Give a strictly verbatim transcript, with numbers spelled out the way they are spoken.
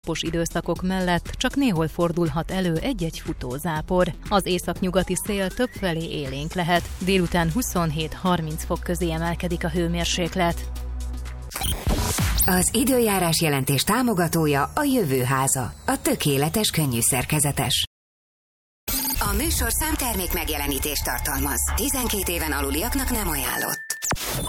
napos időszakok mellett csak néhol fordulhat elő egy-egy futózápor. Az északnyugati szél többfelé élénk lehet. Délután huszonhét-harminc fok közé emelkedik a hőmérséklet. Az időjárás jelentés támogatója a Jövőháza, a tökéletes könnyű szerkezetes. A műsor számtermék megjelenítést tartalmaz. tizenkét éven aluliaknak nem ajánlott.